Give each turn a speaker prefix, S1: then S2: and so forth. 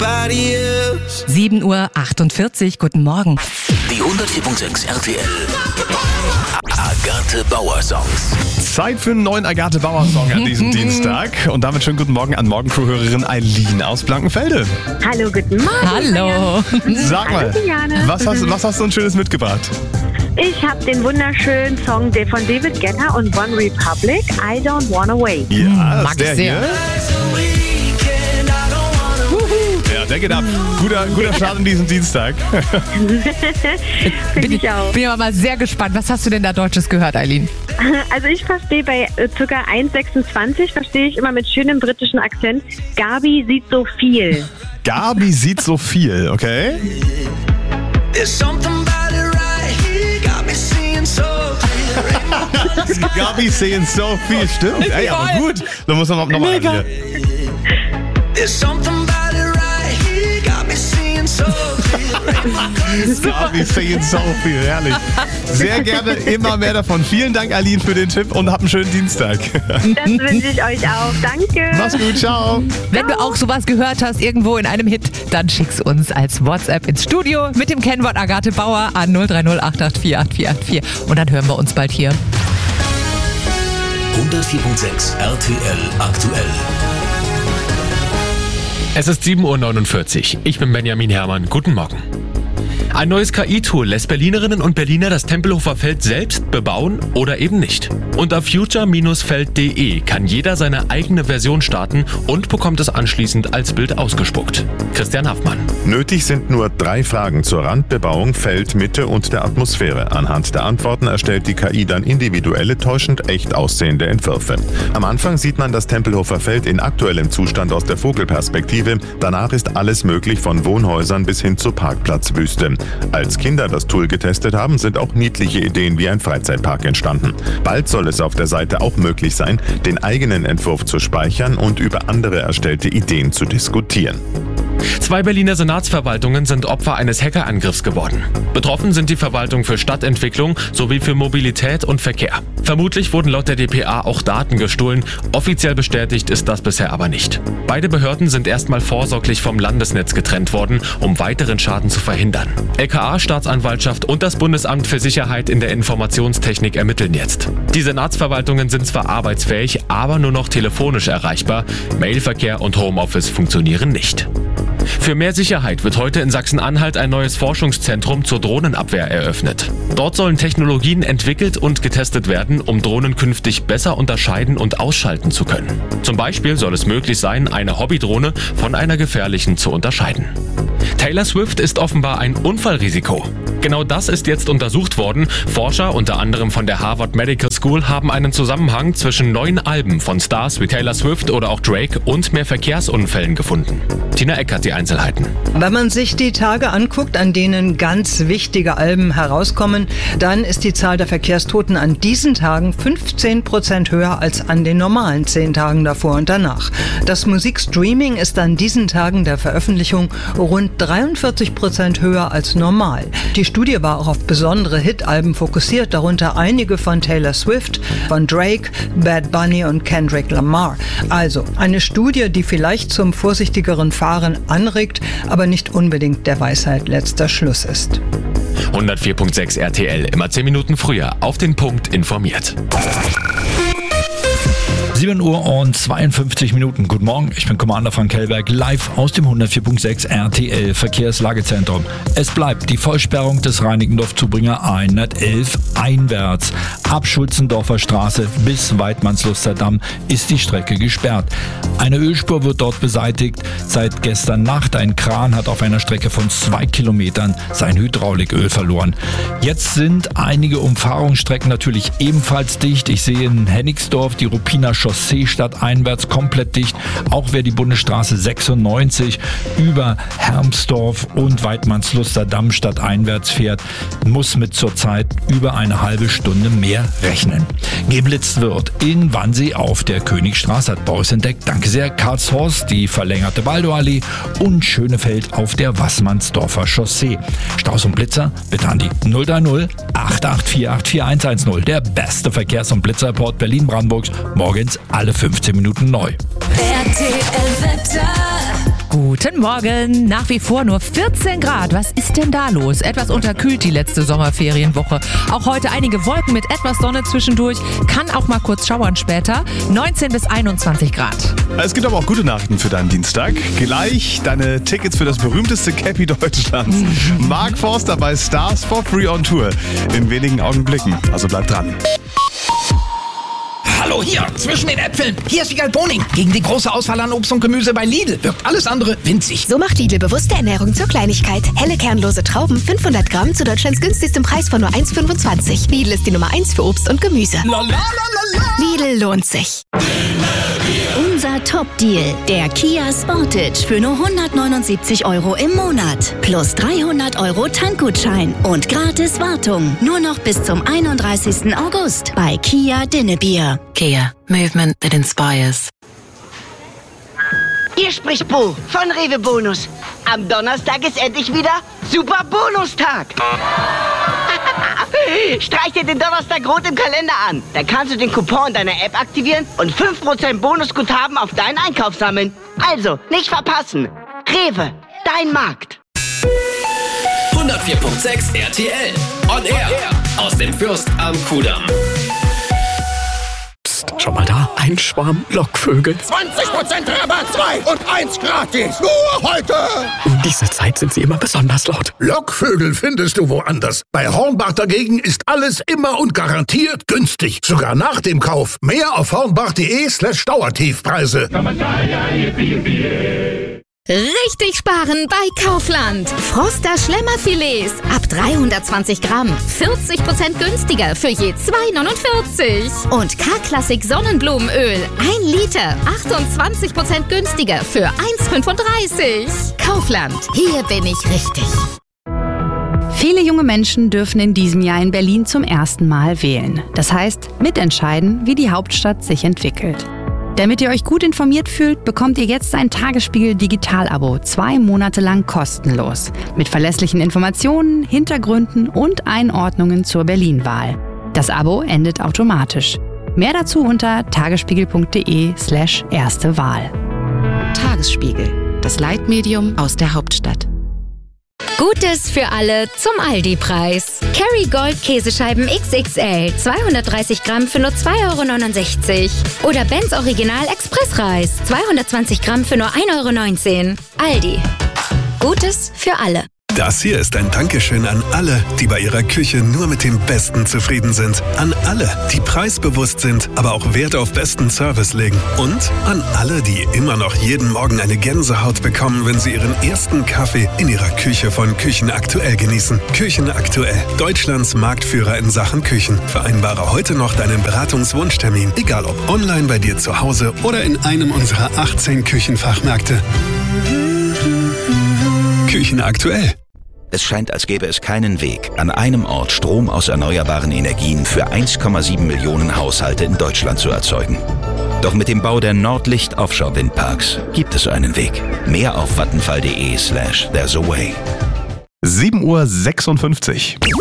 S1: 7:48 Uhr, guten Morgen.
S2: Die 104.6 RTL Agathe Bauer Songs.
S3: Zeit für einen neuen Agathe Bauer Song an diesem Dienstag. Und damit schönen guten Morgen an Morgencrew-Hörerin Eileen aus Blankenfelde.
S4: Hallo, guten Morgen.
S1: Hallo.
S3: Sag mal, was hast du uns Schönes mitgebracht?
S4: Ich habe den wunderschönen Song von David Guetta und One Republic, I Don't Wanna Wait.
S3: Ja,
S1: mag
S3: das ist
S1: ich
S3: der
S1: sehr.
S3: hier. Ja, der geht ab. Guter Start in diesem Dienstag.
S4: Finde ich auch.
S1: Bin aber mal sehr gespannt. Was hast du denn da Deutsches gehört, Eileen?
S4: Also ich verstehe bei ca. 1,26 verstehe ich immer mit schönem britischen Akzent, Gabi sieht so viel.
S3: Gabi sieht so viel, okay? Gabi sehen so viel, stimmt. Ey, aber gut. Da muss man nochmal ran hier. Gabi sehen so viel, herrlich. Sehr gerne immer mehr davon. Vielen Dank, Eileen, für den Tipp und hab einen schönen Dienstag.
S4: Das wünsche ich euch auch. Danke.
S3: Mach's gut, ciao.
S1: Wenn du auch sowas gehört hast, irgendwo in einem Hit, dann schick's uns als WhatsApp ins Studio mit dem Kennwort Agathe Bauer an 030 884 8484. Und dann hören wir uns bald hier.
S2: 104.6 RTL aktuell.
S5: Es ist 7:49 Uhr. Ich bin Benjamin Herrmann. Guten Morgen. Ein neues KI-Tool lässt Berlinerinnen und Berliner das Tempelhofer Feld selbst bebauen oder eben nicht. Unter future-feld.de kann jeder seine eigene Version starten und bekommt es anschließend als Bild ausgespuckt. Christian Haffmann.
S6: Nötig sind nur 3 Fragen zur Randbebauung, Feld, Mitte und der Atmosphäre. Anhand der Antworten erstellt die KI dann individuelle, täuschend echt aussehende Entwürfe. Am Anfang sieht man das Tempelhofer Feld in aktuellem Zustand aus der Vogelperspektive. Danach ist alles möglich, von Wohnhäusern bis hin zur Parkplatzwüste. Als Kinder das Tool getestet haben, sind auch niedliche Ideen wie ein Freizeitpark entstanden. Bald soll es auf der Seite auch möglich sein, den eigenen Entwurf zu speichern und über andere erstellte Ideen zu diskutieren.
S5: 2 Berliner Senatsverwaltungen sind Opfer eines Hackerangriffs geworden. Betroffen sind die Verwaltung für Stadtentwicklung sowie für Mobilität und Verkehr. Vermutlich wurden laut der dpa auch Daten gestohlen. Offiziell bestätigt ist das bisher aber nicht. Beide Behörden sind erstmal vorsorglich vom Landesnetz getrennt worden, um weiteren Schaden zu verhindern. LKA, Staatsanwaltschaft und das Bundesamt für Sicherheit in der Informationstechnik ermitteln jetzt. Die Senatsverwaltungen sind zwar arbeitsfähig, aber nur noch telefonisch erreichbar. Mailverkehr und Homeoffice funktionieren nicht. Für mehr Sicherheit wird heute in Sachsen-Anhalt ein neues Forschungszentrum zur Drohnenabwehr eröffnet. Dort sollen Technologien entwickelt und getestet werden, um Drohnen künftig besser unterscheiden und ausschalten zu können. Zum Beispiel soll es möglich sein, eine Hobbydrohne von einer gefährlichen zu unterscheiden. Taylor Swift ist offenbar ein Unfallrisiko. Genau das ist jetzt untersucht worden. Forscher, unter anderem von der Harvard Medical School, haben einen Zusammenhang zwischen neuen Alben von Stars wie Taylor Swift oder auch Drake und mehr Verkehrsunfällen gefunden. Tina Eck hat die Einzelheiten.
S7: Wenn man sich die Tage anguckt, an denen ganz wichtige Alben herauskommen, dann ist die Zahl der Verkehrstoten an diesen Tagen 15% höher als an den normalen 10 Tagen davor und danach. Das Musikstreaming ist an diesen Tagen der Veröffentlichung rund 43% höher als normal. Die Studie war auch auf besondere Hit-Alben fokussiert, darunter einige von Taylor Swift, von Drake, Bad Bunny und Kendrick Lamar. Also eine Studie, die vielleicht zum vorsichtigeren Fahren anregt, aber nicht unbedingt der Weisheit letzter Schluss ist.
S5: 104.6 RTL, immer 10 Minuten früher, auf den Punkt informiert.
S8: 7:52 Uhr. Guten Morgen, ich bin Commander Frank Hellberg, live aus dem 104.6 RTL Verkehrslagezentrum. Es bleibt die Vollsperrung des Reinickendorf-Zubringer 111 einwärts. Ab Schulzendorfer Straße bis Weidmannsluster Damm ist die Strecke gesperrt. Eine Ölspur wird dort beseitigt. Seit gestern Nacht ein Kran hat auf einer Strecke von 2 Kilometern sein Hydrauliköl verloren. Jetzt sind einige Umfahrungsstrecken natürlich ebenfalls dicht. Ich sehe in Hennigsdorf die Ruppiner Chaussee stadteinwärts komplett dicht. Auch wer die Bundesstraße 96 über Hermsdorf und Weidmannsluster Damm stadteinwärts fährt, muss mit zurzeit über eine halbe Stunde mehr rechnen. Geblitzt wird in Wannsee auf der Königstraße, hat Boris entdeckt. Danke sehr. Karlshorst, die verlängerte Waldorallee und Schönefeld auf der Wassmannsdorfer Chaussee. Staus und Blitzer bitte an die 030 884 84110. Der beste Verkehrs- und Blitzerreport Berlin-Brandenburgs. Morgens alle 15 Minuten neu.
S9: RTL Wetter.
S1: Guten Morgen. Nach wie vor nur 14 Grad. Was ist denn da los? Etwas unterkühlt die letzte Sommerferienwoche. Auch heute einige Wolken mit etwas Sonne zwischendurch. Kann auch mal kurz schauern später. 19 bis 21 Grad.
S3: Es gibt aber auch gute Nachrichten für deinen Dienstag. Gleich deine Tickets für das berühmteste Cappy Deutschlands. Mark Forster bei Stars for Free on Tour. In wenigen Augenblicken. Also bleib dran.
S9: Hallo hier, zwischen den Äpfeln. Hier ist Wiegald Boning. Gegen die große Auswahl an Obst und Gemüse bei Lidl wirkt alles andere winzig.
S10: So macht Lidl bewusste Ernährung zur Kleinigkeit. Helle kernlose Trauben, 500 Gramm zu Deutschlands günstigstem Preis von nur 1,25. Lidl ist die Nummer 1 für Obst und Gemüse. Lidl lohnt sich.
S11: Unser Top-Deal, der Kia Sportage für nur 179 € im Monat. Plus 300 € Tankgutschein und gratis Wartung. Nur noch bis zum 31. August bei Kia Dinnebier.
S12: Kia, movement that inspires.
S13: Hier spricht Bo von Rewe Bonus. Am Donnerstag ist endlich wieder Super Bonustag. Streich dir den Donnerstag rot im Kalender an. Dann kannst du den Coupon in deiner App aktivieren und 5% Bonusguthaben auf deinen Einkauf sammeln. Also, nicht verpassen. Rewe, dein Markt.
S2: 104.6 RTL. On Air. Aus dem Fürst am Kudamm.
S9: Psst, schau mal da, ein Schwarm Lockvögel.
S14: 20% Rabatt, 2 und 1 gratis. Nur heute.
S9: Um diese Zeit sind sie immer besonders laut.
S14: Lockvögel findest du woanders. Bei Hornbach dagegen ist alles immer und garantiert günstig. Sogar nach dem Kauf. Mehr auf hornbach.de/Dauertiefpreise.
S15: Richtig sparen bei Kaufland. Froster Schlemmerfilets ab 320 Gramm. 40% günstiger für je 2,49. Und K-Klassik Sonnenblumenöl 1 Liter. 28% günstiger für 1,35. Kaufland. Hier bin ich richtig.
S16: Viele junge Menschen dürfen in diesem Jahr in Berlin zum ersten Mal wählen. Das heißt, mitentscheiden, wie die Hauptstadt sich entwickelt. Damit ihr euch gut informiert fühlt, bekommt ihr jetzt ein Tagesspiegel Digital-Abo 2 Monate lang kostenlos. Mit verlässlichen Informationen, Hintergründen und Einordnungen zur Berlin-Wahl. Das Abo endet automatisch. Mehr dazu unter tagesspiegel.de/erste Wahl.
S12: Tagesspiegel, das Leitmedium aus der Hauptstadt.
S15: Gutes für alle zum Aldi-Preis. Kerrygold Käsescheiben XXL 230 Gramm für nur 2,69 € oder Benz Original Expressreis 220 Gramm für nur 1,19 €. Aldi. Gutes für alle.
S17: Das hier ist ein Dankeschön an alle, die bei ihrer Küche nur mit dem Besten zufrieden sind. An alle, die preisbewusst sind, aber auch Wert auf besten Service legen. Und an alle, die immer noch jeden Morgen eine Gänsehaut bekommen, wenn sie ihren ersten Kaffee in ihrer Küche von Küchen Aktuell genießen. Küchen Aktuell, Deutschlands Marktführer in Sachen Küchen. Vereinbare heute noch deinen Beratungswunschtermin, egal ob online bei dir zu Hause oder in einem unserer 18 Küchenfachmärkte. Küchen Aktuell.
S18: Es scheint, als gäbe es keinen Weg, an einem Ort Strom aus erneuerbaren Energien für 1,7 Millionen Haushalte in Deutschland zu erzeugen. Doch mit dem Bau der Nordlicht Offshore Windparks gibt es einen Weg. Mehr auf vattenfall.de/there's a way.
S3: 7:56 Uhr.